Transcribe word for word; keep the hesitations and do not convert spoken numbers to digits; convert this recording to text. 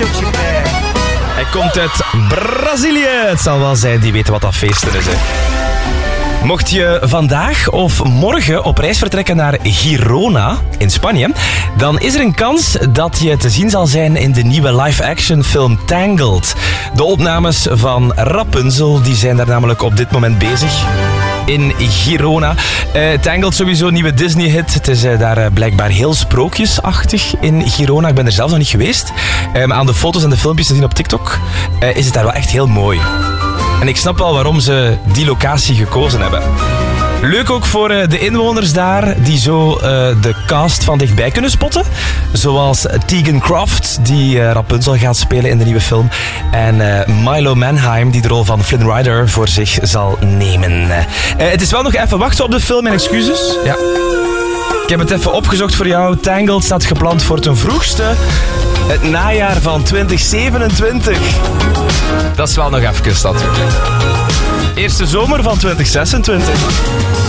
Saint-Tropez. Hij komt uit Brazilië. Het zal wel zijn, die weten wat dat feesten is. Hè. Mocht je vandaag of morgen op reis vertrekken naar Girona in Spanje, dan is er een kans dat je te zien zal zijn in de nieuwe live-action film Tangled. De opnames van Rapunzel die zijn daar namelijk op dit moment bezig. In Girona. Uh, Tangled sowieso een nieuwe Disney-hit. Het is uh, daar uh, blijkbaar heel sprookjesachtig in Girona. Ik ben er zelf nog niet geweest. Uh, maar aan de foto's en de filmpjes te zien op TikTok uh, is het daar wel echt heel mooi. En ik snap wel waarom ze die locatie gekozen hebben. Leuk ook voor uh, de inwoners daar, die zo uh, de cast van dichtbij kunnen spotten. Zoals Tegan Croft, die uh, Rapunzel gaat spelen in de nieuwe film. En uh, Milo Manheim, die de rol van Flynn Rider voor zich zal nemen. Uh, het is wel nog even wachten op de film, mijn excuses. Ja. Ik heb het even opgezocht voor jou. Tangled staat gepland voor ten vroegste het najaar van twintig zevenentwintig. Dat is wel nog even, dat. Eerste zomer van twintig zesentwintig.